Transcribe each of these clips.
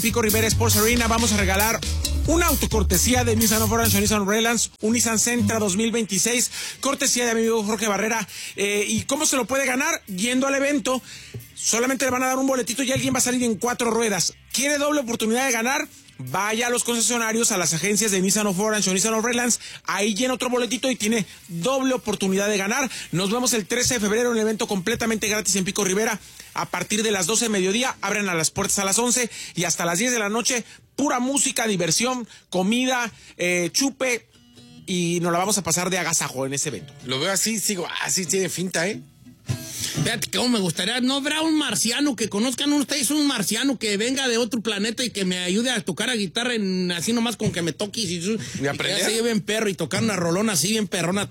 Pico Rivera Sports Arena vamos a regalar una autocortesía de Nissan of Orange, Nissan Redlands, un Nissan Sentra 2026, cortesía de mi amigo Jorge Barrera. ¿Y cómo se lo puede ganar? Yendo al evento, solamente le van a dar un boletito y alguien va a salir en 4 ruedas. ¿Quiere doble oportunidad de ganar? Vaya a los concesionarios, a las agencias de Nissan of Orange o Nissan of Redlands, ahí llena otro boletito y tiene doble oportunidad de ganar. Nos vemos el 13 de febrero en un evento completamente gratis en Pico Rivera. A partir de las 12 de mediodía, abren a las puertas a las 11 y hasta las 10 de la noche, pura música, diversión, comida, chupe, y nos la vamos a pasar de agasajo en ese evento. Lo veo así, sigo, así tiene finta, ¿eh? Fíjate que me gustaría, ¿no habrá un marciano que conozcan ustedes, un marciano que venga de otro planeta y que me ayude a tocar a guitarra así nomás con que me toque y aprender? así bien perro y tocar una rolona así bien perrona?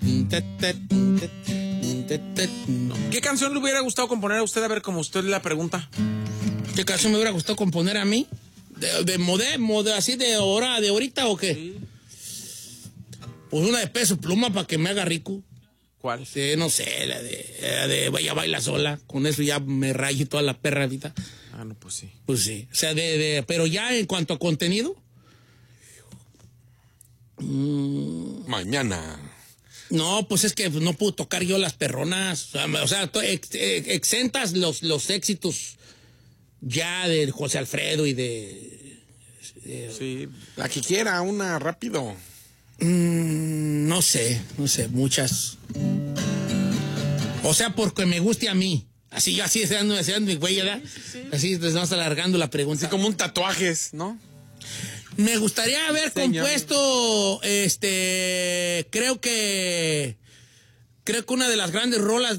¿Qué canción le hubiera gustado componer a usted? A ver, como usted la pregunta. ¿Qué canción me hubiera gustado componer a mí? ¿De así de ahorita o qué? Sí. Pues una de Peso Pluma para que me haga rico. ¿Cuál? Sí, no sé, la de Vaya Baila Sola. Con eso ya me rayo toda la perra ahorita. Ah, no, pues sí. Pues sí. O sea, pero ya en cuanto a contenido. Mañana. No, pues es que no puedo tocar yo las perronas. O sea, exentas los éxitos ya de José Alfredo y de sí, la que quiera, una rápido. No sé, muchas. O sea, porque me guste a mí. Así yo así deseando mi güey, ¿verdad? Sí. Así nos vamos alargando la pregunta. Así como un tatuajes, ¿no? Me gustaría haber compuesto, creo que una de las grandes rolas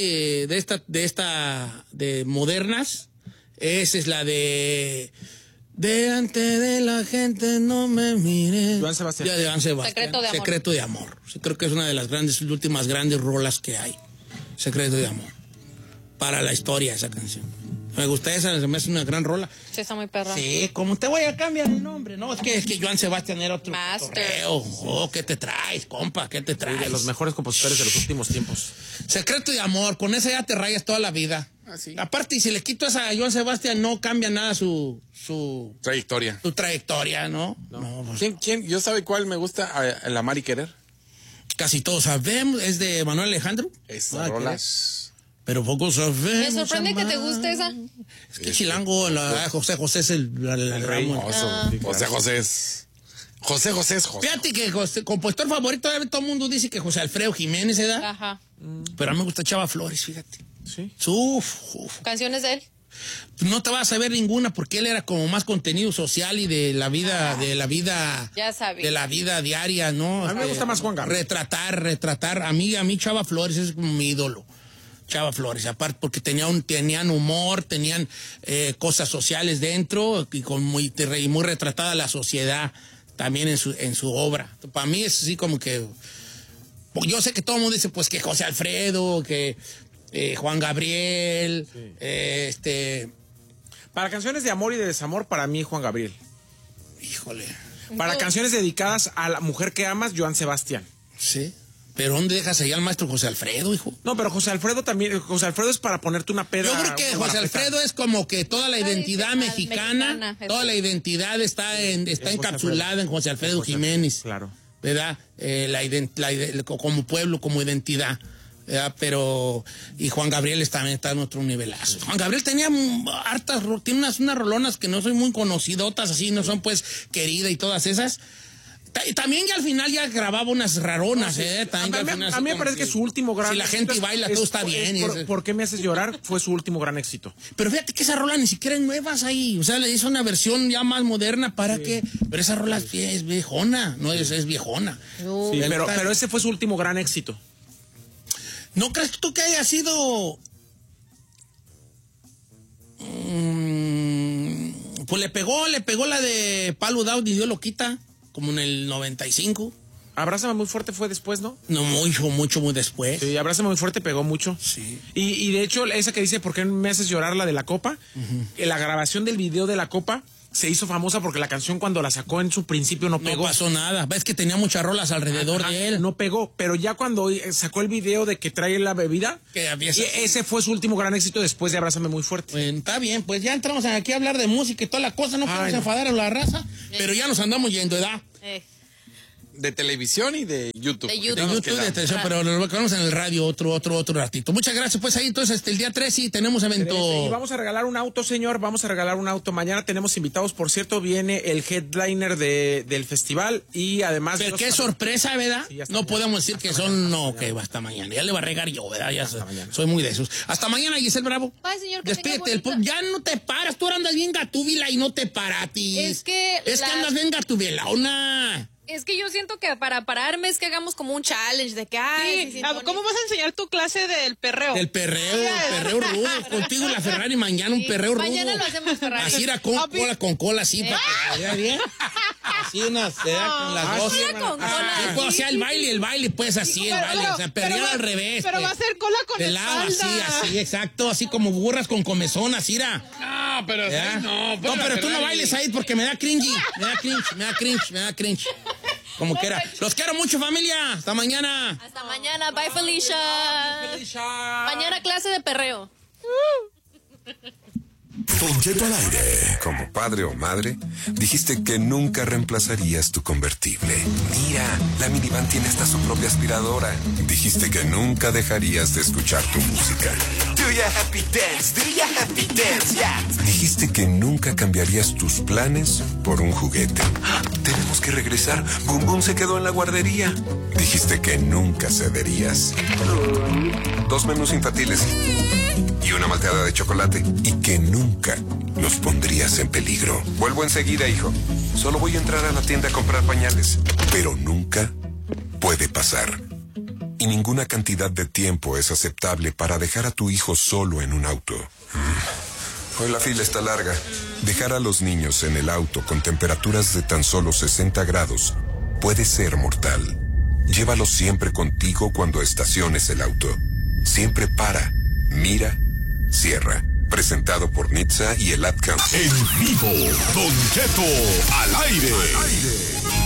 de modernas, esa es la de delante de la gente no me mires. Joan Sebastián. Ya de Joan Sebastián. Secreto de amor. Sí, creo que es una de las últimas grandes rolas que hay. Secreto de amor. Para la historia esa canción. Me gusta esa, se me hace una gran rola. Sí, está muy perra. Sí, como te voy a cambiar el nombre. No, es que Joan Sebastián era otro correo. Oh, ¿qué te traes, compa? ¿Qué te traes? Sí, de los mejores compositores de los últimos tiempos. Secreto de amor, con esa ya te rayas toda la vida. Ah, sí. Aparte, y si le quito esa a Joan Sebastián, no cambia nada su trayectoria. Su trayectoria, ¿no? No pues. ¿Quién? ¿Yo sabe cuál me gusta? El Amar y Querer. Casi todos sabemos, es de Manuel Alejandro. Esa rolas. Pero poco sabemos. Me sorprende que te guste esa. Es que chilango, José es el rey. José es José. Fíjate que compositor favorito de todo el mundo dice que José Alfredo Jiménez, ¿verdad? Ajá. Pero a mí me gusta Chava Flores, fíjate. Sí. ¿Canciones de él? No te vas a ver ninguna porque él era como más contenido social y de la vida, ya sabía. De la vida diaria, ¿no? A mí me gusta más Juan Gabriel. Retratar. A mí Chava Flores es como mi ídolo. Chava Flores, aparte porque tenían humor, tenían cosas sociales dentro y muy retratada la sociedad también en su obra. Para mí es así como que, yo sé que todo el mundo dice pues que José Alfredo, que Juan Gabriel, sí. Para canciones de amor y de desamor, para mí Juan Gabriel. Híjole. Para canciones dedicadas a la mujer que amas, Joan Sebastián. Sí. ¿Pero dónde dejas ahí al maestro José Alfredo, hijo? No, pero José Alfredo también, José Alfredo es para ponerte una peda. Yo creo que José Alfredo es como que toda la identidad mexicana, toda la identidad está encapsulada en José Alfredo Jiménez. Claro. ¿Verdad? Como pueblo, como identidad. ¿Verdad? Pero, y Juan Gabriel también está en otro nivelazo. Juan Gabriel tenía tiene unas rolonas que no son muy conocidotas, así, no son pues querida y todas esas. También ya al final ya grababa unas raronas, A mí me parece que su último gran éxito. Si la gente baila, todo está bien. ¿Por qué me haces llorar? Fue su último gran éxito. Pero fíjate que esa rola ni siquiera es nuevas ahí. O sea, le hizo una versión ya más moderna para que. Pero esa rola es viejona, no es viejona. No. Sí, pero ese fue su último gran éxito. ¿No crees tú que haya sido? Pues le pegó la de Palo Down y Dios lo quita. Como en el 95. Abrázame muy fuerte fue después, ¿no? No, mucho muy después. Sí, Abrázame muy fuerte pegó mucho. Sí. Y de hecho, esa que dice, ¿por qué me haces llorar? La de la copa. La grabación del video de la copa se hizo famosa porque la canción cuando la sacó en su principio no pegó. No pasó nada. Ves que tenía muchas rolas alrededor de él. No pegó, pero ya cuando sacó el video de que trae la bebida, ese fue su último gran éxito después de Abrázame Muy Fuerte. Bueno, está bien, pues ya entramos aquí a hablar de música y toda la cosa, no podemos enfadar a la raza, pero ya nos andamos yendo, ¿verdad? De televisión y de YouTube. De YouTube. De YouTube, de televisión, pero lo quedamos en el radio otro ratito. Muchas gracias, pues ahí entonces el día 3 sí tenemos evento. Y vamos a regalar un auto, señor, vamos a regalar un auto. Mañana tenemos invitados, por cierto, viene el headliner del festival y además... Pero qué sorpresa, ¿verdad? Sí, no podemos decir que son, va hasta mañana. Ya le va a regar yo, ¿verdad? Ya soy muy de esos. Hasta mañana, Giselle Bravo. Bye, señor. Despídete, ya no te paras, tú ahora andas bien gatúbila y no te paratis. Es que andas bien gatubilona. Es que yo siento que para pararme es que hagamos como un challenge de que, ¿cómo vas a enseñar tu clase del perreo? Del perreo rudo. Contigo la Ferrari mañana, un perreo rudo. Mañana lo hacemos Ferrari. Así era con cola, así, para que se vea bien. Así con las dos. Así era con cola. O sea, el baile, pues así, el baile. O sea, perrear al revés. Pero va a ser cola con de lado, así, exacto. Así como burras con comezón, así era. No, pero no, pero tú no bailes ahí porque me da cringy. Me da cringe. Como quiera. Los quiero mucho, familia. Hasta mañana. Hasta mañana. Bye, Felicia. Mañana clase de perreo. Don Cheto al aire. Como padre o madre, dijiste que nunca reemplazarías tu convertible. Mira, la minivan tiene hasta su propia aspiradora. Dijiste que nunca dejarías de escuchar tu música. Do ya happy dance, yeah. Dijiste que nunca cambiarías tus planes por un juguete. Tenemos que regresar. Bum Bum se quedó en la guardería. Dijiste que nunca cederías. 2 menús infantiles y una malteada de chocolate, y que nunca los pondrías en peligro. Vuelvo enseguida, hijo. Solo voy a entrar a la tienda a comprar pañales. Pero nunca puede pasar. Y ninguna cantidad de tiempo es aceptable para dejar a tu hijo solo en un auto. Hoy la fila está larga. Dejar a los niños en el auto con temperaturas de tan solo 60 grados puede ser mortal. Llévalos siempre contigo cuando estaciones el auto. Siempre para, mira, cierra. Presentado por Nitza y el Ad Council. En vivo, Don Cheto al aire.